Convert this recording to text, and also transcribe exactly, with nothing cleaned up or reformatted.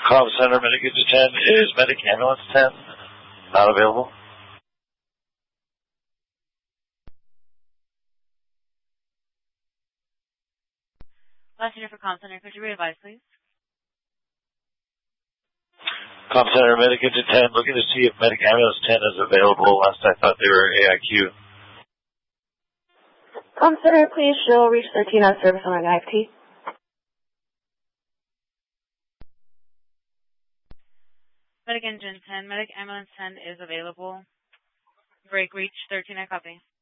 Comm Center, Medic Engine ten. Is Medic Ambulance ten not available? Last unit for Comm Center, could you re-advise, please? Comm Center, Medic Engine ten, looking to see if Medic Ambulance ten is available. Last I thought they were A I Q. Comm Center, please show reach thirteen on service on I F T. Medic Engine ten, Medic Ambulance ten is available. Break reach thirteen, I copy.